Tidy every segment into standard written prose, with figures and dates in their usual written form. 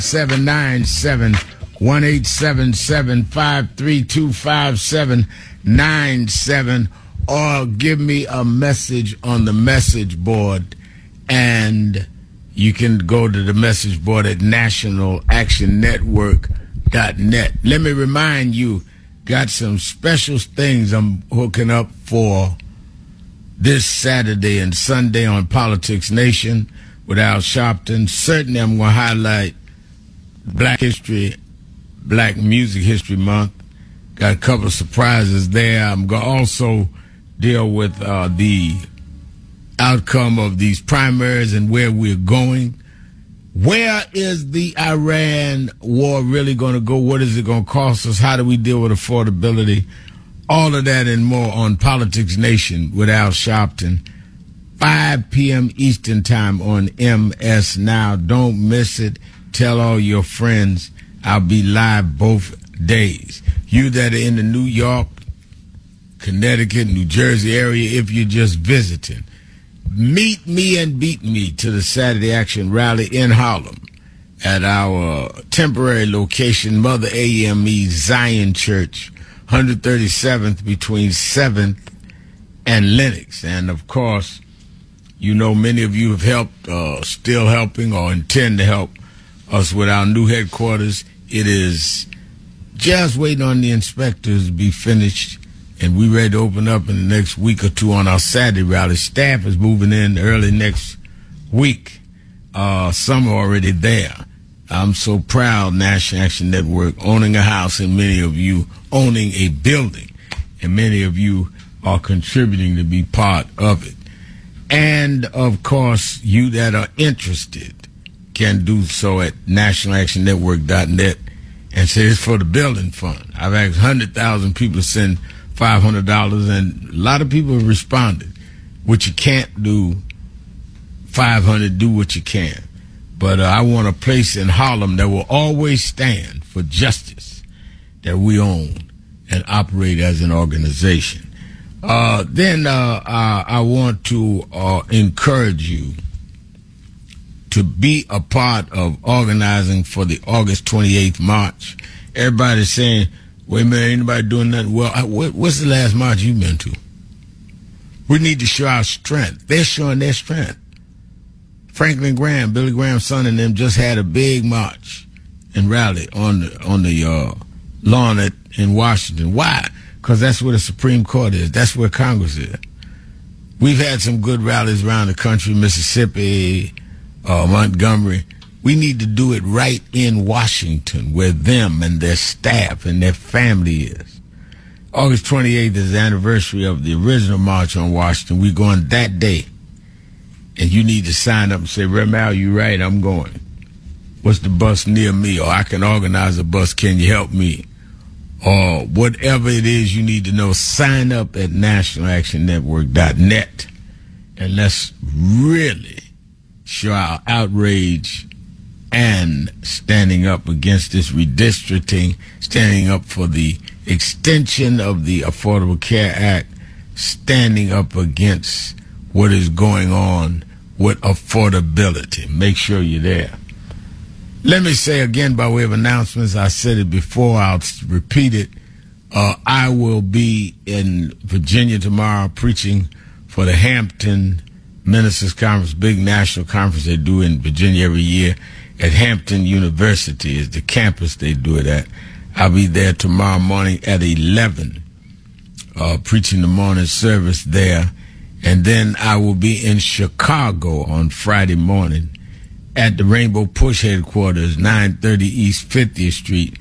797 1-877-532-5797, or give me a message on the message board, and you can go to the message board at nationalactionnetwork.net. Let me remind you, got some special things I'm hooking up for this Saturday and Sunday on Politics Nation with Al Sharpton. Certainly I'm going to highlight Black History, Black Music History Month. Got a couple of surprises there. I'm going to also deal with the outcome of these primaries and where we're going. Where is the Iran war really going to go? What is it going to cost us? How do we deal with affordability? All of that and more on Politics Nation with Al Sharpton. 5 p.m. Eastern Time on MS Now. Don't miss it. Tell all your friends. I'll be live both days. You that are in the New York, Connecticut, New Jersey area, if you're just visiting, meet me and beat me to the Saturday Action Rally in Harlem at our temporary location, Mother AME Zion Church, 137th between 7th and Lenox. And, of course, you know many of you have helped, still helping, or intend to help us with our new headquarters. It is just waiting on the inspectors to be finished, and we're ready to open up in the next week or two on our Saturday rally. Staff is moving in early next week. Some are already there. I'm so proud, National Action Network, owning a house, and many of you owning a building, and many of you are contributing to be part of it. And, of course, you that are interested can do so at nationalactionnetwork.net and say it's for the building fund. I've asked 100,000 people to send $500, and a lot of people have responded. What you can't do, 500, do what you can. But I want a place in Harlem that will always stand for justice, that we own and operate as an organization. Then I want to encourage you to be a part of organizing for the August 28th march. Everybody's saying, wait a minute, ain't nobody doing nothing. Well, what's the last march you've been to? We need to show our strength. They're showing their strength. Franklin Graham, Billy Graham's son, and them just had a big march and rally on the lawn in Washington. Why? Because that's where the Supreme Court is. That's where Congress is. We've had some good rallies around the country, Mississippi, Montgomery. We need to do it right in Washington, where them and their staff and their family is. August 28th is the anniversary of the original March on Washington. We're going that day. And you need to sign up and say, Remal, you're right, I'm going. What's the bus near me? Or I can organize a bus, can you help me? Or whatever it is you need to know, sign up at nationalactionnetwork.net. And let's really show our outrage and standing up against this redistricting, standing up for the extension of the Affordable Care Act, standing up against what is going on with affordability. Make sure you're there. Let me say again by way of announcements, I said it before, I'll repeat it. I will be in Virginia tomorrow preaching for the Hampton Ministers Conference, big national conference they do in Virginia every year at Hampton University is the campus they do it at. I'll be there tomorrow morning at 11, preaching the morning service there. And then I will be in Chicago on Friday morning at the Rainbow Push headquarters, 930 East 50th Street.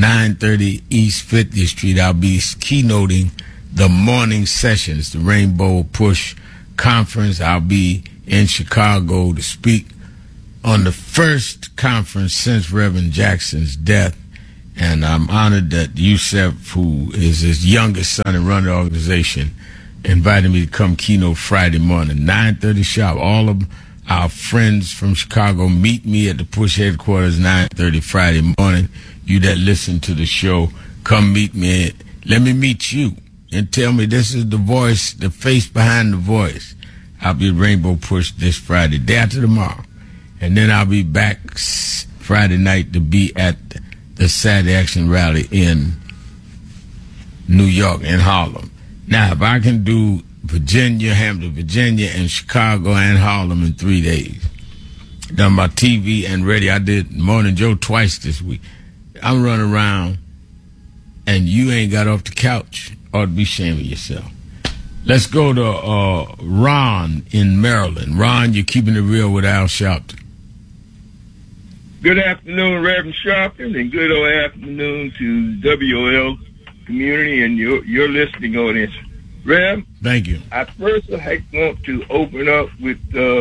930 East 50th Street. I'll be keynoting the morning sessions, the Rainbow Push Conference. I'll be in Chicago to speak on the first conference since Reverend Jackson's death. And I'm honored that Yusef, who is his youngest son and run the organization, invited me to come keynote Friday morning, 9:30 sharp. All of our friends from Chicago meet me at the Push headquarters, 9:30 Friday morning. You that listen to the show, come meet me. Let me meet you and tell me this is the voice, the face behind the voice. I'll be at Rainbow Push this Friday, day after tomorrow. And then I'll be back Friday night to be at the Saturday Action Rally in New York, in Harlem. Now, if I can do Virginia, Hampton, Virginia, and Chicago and Harlem in 3 days, done my TV and radio. I did Morning Joe twice this week. I'm running around, and you ain't got off the couch. Ought to be ashamed of yourself. Let's go to Ron in Maryland. Ron, you're keeping it real with Al Sharpton. Good afternoon, Reverend Sharpton, and good old afternoon to WOL community and your listening audience. Rev, thank you. I first want to open up with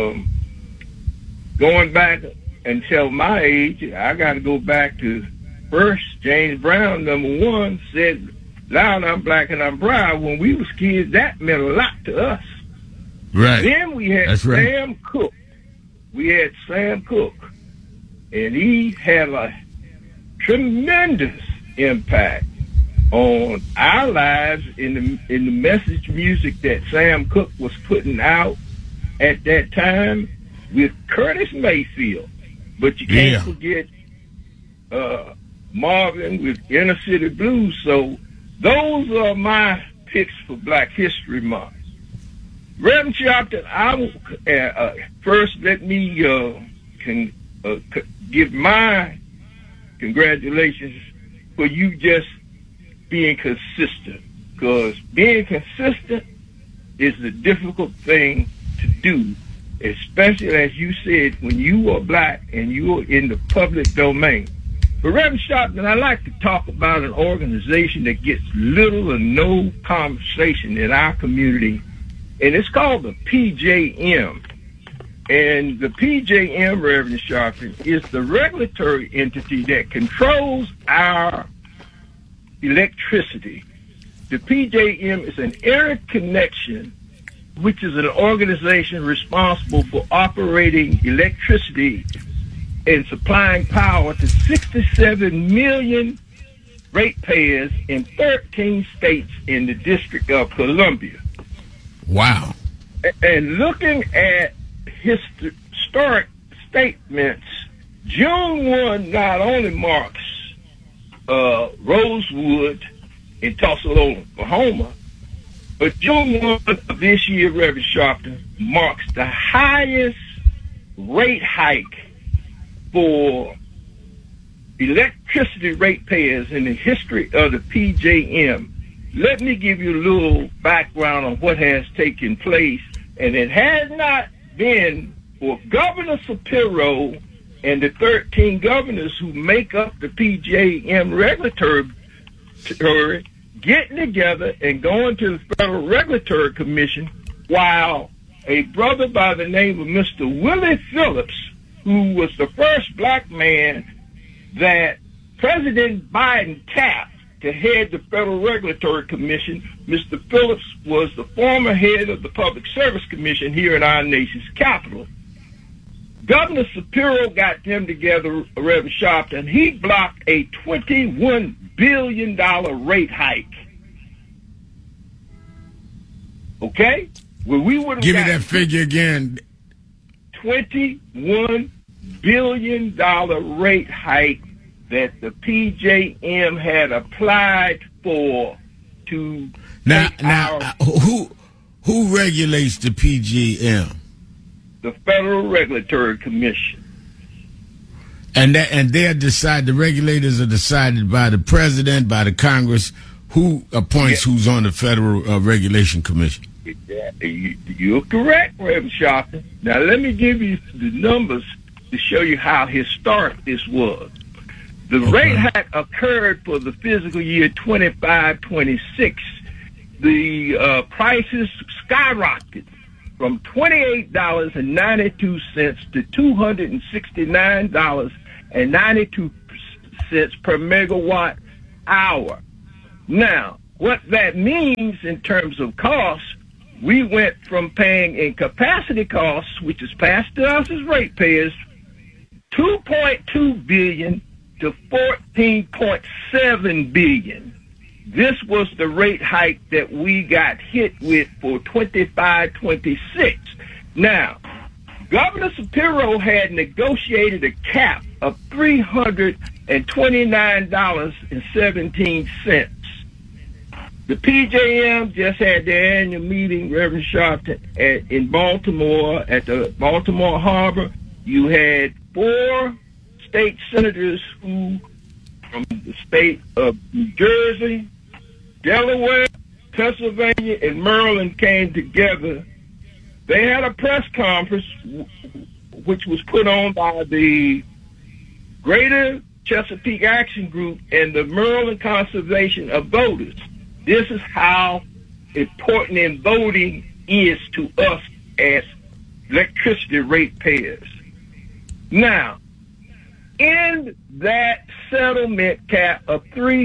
going back and tell my age. I got to go back to first James Brown, #1, said, "Loud, I'm black and I'm proud." When we was kids, that meant a lot to us. Right. Then we had Sam Cooke. And he had a tremendous impact on our lives in the message music that Sam Cooke was putting out at that time with Curtis Mayfield. But you can't forget Marvin with Inner City Blues. So those are my picks for Black History Month. Reverend Sharpton, first let me give my congratulations for you just being consistent, because being consistent is a difficult thing to do, especially as you said, when you are black and you are in the public domain. But Reverend Sharpton, I like to talk about an organization that gets little or no conversation in our community, and it's called the PJM. And the PJM, Reverend Sharpton, is the regulatory entity that controls our electricity. The PJM is an interconnection, which is an organization responsible for operating electricity and supplying power to 67 million ratepayers in 13 states in the District of Columbia. Wow. And looking at historic statements, June 1 not only marks Rosewood in Tulsa, Oklahoma, but June 1 of this year, Reverend Sharpton, marks the highest rate hike for electricity ratepayers in the history of the PJM. Let me give you a little background on what has taken place, and it has not been for Governor Shapiro and the 13 governors who make up the PJM regulatory getting together and going to the Federal Regulatory Commission, while a brother by the name of Mr. Willie Phillips, who was the first black man that President Biden tapped to head the Federal Regulatory Commission. Mr. Phillips was the former head of the Public Service Commission here in our nation's capital. Governor Shapiro got them together, Reverend Sharpton, and he blocked a $21 billion rate hike. Okay? Well, we would have Give me that figure again. $21 billion rate hike that the PJM had applied for to now who regulates the PJM? The Federal Regulatory Commission. And they're decided, the regulators are decided by the president, by the Congress. Who appoints who's on the Federal Regulation Commission? You're correct, Reverend Sharpton. Now, let me give you the numbers to show you how historic this was. The rate hike occurred for the fiscal year 25-26. The prices skyrocketed from $28.92 to $269.92 per megawatt hour. Now, what that means in terms of costs, we went from paying in capacity costs, which is passed to us as ratepayers, $2.2 billion to $14.7 billion. This was the rate hike that we got hit with for 25-26. Now, Governor Shapiro had negotiated a cap of $329.17. The PJM just had their annual meeting, Reverend Sharpton, in Baltimore, at the Baltimore Harbor. You had 4 state senators who, from the state of New Jersey, Delaware, Pennsylvania, and Maryland came together. They had a press conference which was put on by the Greater Chesapeake Action Group and the Maryland Conservation of Voters. This is how important in voting is to us as electricity ratepayers. Now, in that settlement cap of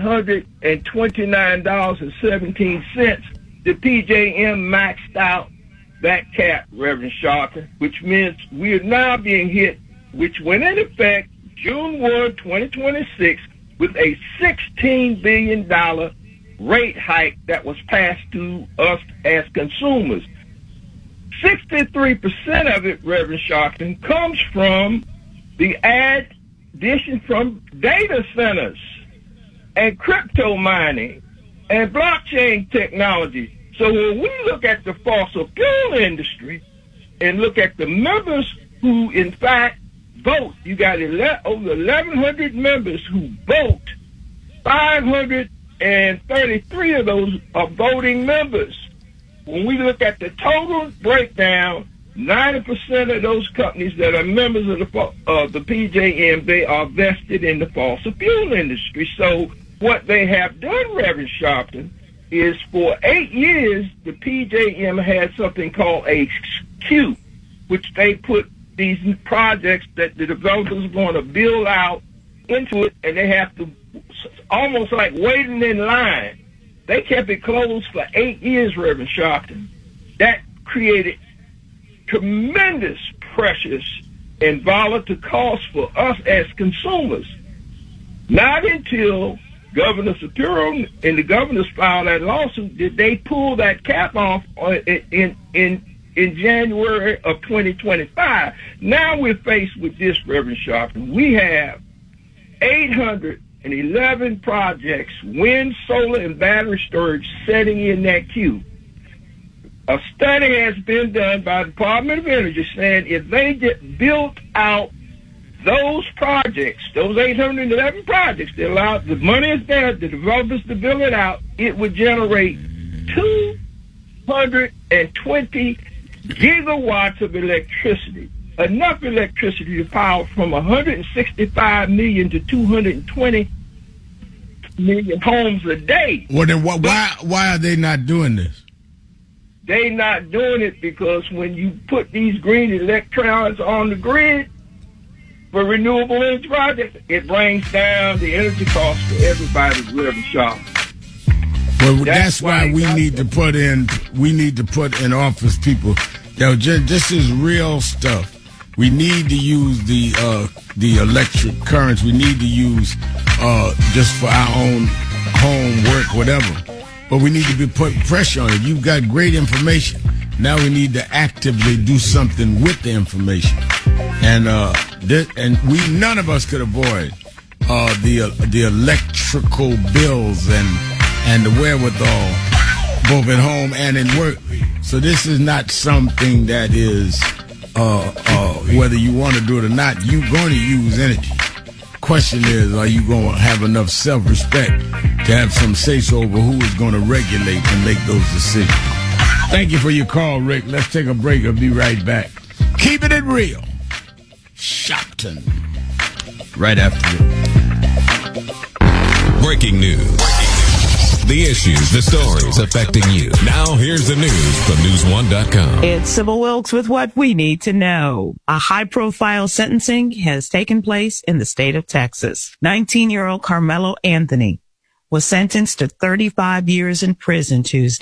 $329.17, the PJM maxed out that cap, Reverend Sharpton, which means we are now being hit, which went in effect June 1, 2026, with a $16 billion rate hike that was passed to us as consumers. 63% of it, Reverend Sharpton, comes from the addition from data centers and crypto mining and blockchain technology. So when we look at the fossil fuel industry and look at the members who, in fact, vote, you got over 1,100 members who vote. 533 of those are voting members. When we look at the total breakdown, 90% of those companies that are members of the PJM, they are vested in the fossil fuel industry. So what they have done, Reverend Sharpton, is for 8 years, the PJM had something called a queue, which they put these projects that the developers are going to build out into it, and they have to, almost like waiting in line. They kept it closed for 8 years, Reverend Sharpton. That created tremendous pressures and volatile costs for us as consumers. Not until Governor Shapiro and the governors filed that lawsuit did they pull that cap off in January of 2025. Now we're faced with this, Reverend Sharpton. We have 811 projects, wind, solar, and battery storage, setting in that queue. A study has been done by the Department of Energy saying if they get built out those projects, those 811 projects, they allow, the money is there, the developers to build it out, it would generate 220 gigawatts of electricity. Enough electricity to power from 165 million to 220 million homes a day. Well, then why are they not doing this? They not doing it because when you put these green electrons on the grid for renewable energy projects, it brings down the energy cost for everybody, Reverend Sharpton. Well, that's why we need to put in office people. This is real stuff. We need to use the electric currents. We need to use just for our own home work, whatever. But we need to be putting pressure on it. You've got great information. Now we need to actively do something with the information. And none of us could avoid the electrical bills and the wherewithal, both at home and in work. So this is not something that is whether you want to do it or not, you're going to use energy. Question is, are you going to have enough self-respect to have some say-so over who is going to regulate and make those decisions? Thank you for your call, Rick. Let's take a break. I'll be right back. Keeping it real. Sharpton. Right after this. Breaking news. The issues, the stories affecting you. Now here's the news from News1.com. It's Sybil Wilkes with what we need to know. A high-profile sentencing has taken place in the state of Texas. 19-year-old Carmelo Anthony was sentenced to 35 years in prison Tuesday.